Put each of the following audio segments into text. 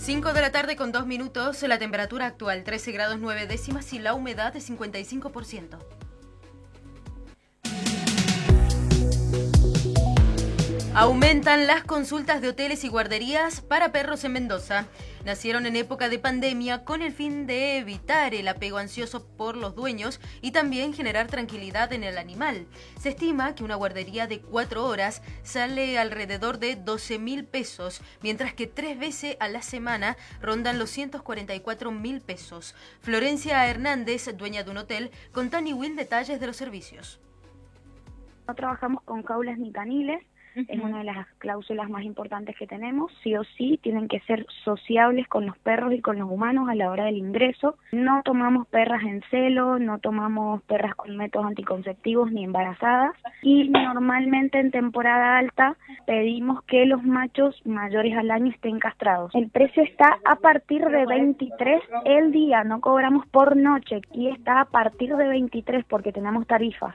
5 de la tarde con 2 minutos, la temperatura actual 13 grados 9 décimas y la humedad de 55%. Aumentan las consultas de hoteles y guarderías para perros en Mendoza. Nacieron en época de pandemia con el fin de evitar el apego ansioso por los dueños y también generar tranquilidad en el animal. Se estima que una guardería de 4 horas sale alrededor de 12.000 pesos, mientras que 3 veces a la semana rondan los 144.000 pesos. Florencia Hernández, dueña de un hotel, con Tani Will detalles de los servicios. No trabajamos con jaulas ni caniles. Es una de las cláusulas más importantes que tenemos. Sí o sí tienen que ser sociables con los perros y con los humanos a la hora del ingreso. No tomamos perras en celo, no tomamos perras con métodos anticonceptivos ni embarazadas. Y normalmente en temporada alta pedimos que los machos mayores al año estén castrados. El precio está a partir de 23 el día, no cobramos por noche. Y está a partir de 23 porque tenemos tarifas.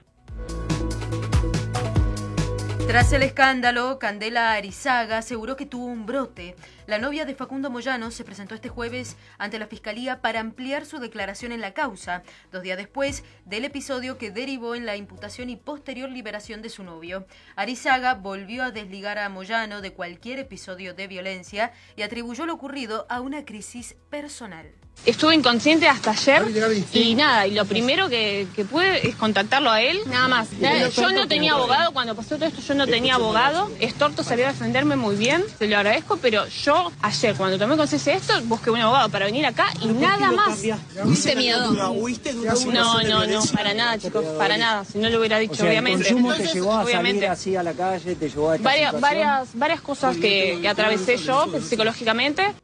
Tras el escándalo, Candela Arizaga aseguró que tuvo un brote. La novia de Facundo Moyano se presentó este jueves ante la Fiscalía para ampliar su declaración en la causa, 2 días después del episodio que derivó en la imputación y posterior liberación de su novio. Arizaga volvió a desligar a Moyano de cualquier episodio de violencia y atribuyó lo ocurrido a una crisis personal. Estuve inconsciente hasta ayer y nada, y lo primero que pude es contactarlo a él, nada más. Yo no tenía abogado, cuando pasó todo esto yo no tenía abogado. Estorto salió a defenderme muy bien, se lo agradezco, pero yo ayer cuando tomé conciencia de esto busqué un abogado para venir acá y nada más. ¿Tuviste miedo? No, para nada, chicos, para nada, si no lo hubiera dicho, obviamente. ¿El consumo te llevó a salir así a la calle, te llevó a esta situación? Varias cosas que atravesé yo psicológicamente.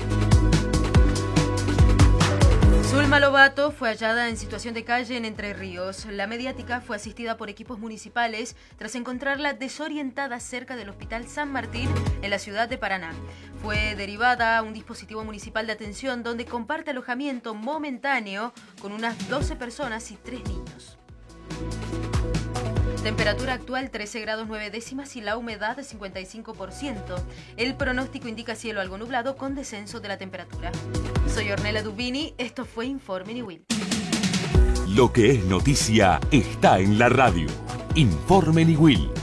Zulma Lobato fue hallada en situación de calle en Entre Ríos. La mediática fue asistida por equipos municipales tras encontrarla desorientada cerca del Hospital San Martín en la ciudad de Paraná. Fue derivada a un dispositivo municipal de atención donde comparte alojamiento momentáneo con unas 12 personas y 3 niños. Temperatura actual 13 grados 9 décimas y la humedad de 55%. El pronóstico indica cielo algo nublado con descenso de la temperatura. Soy Ornella Dubini, esto fue Informe Niwil. Lo que es noticia está en la radio. Informe Niwil.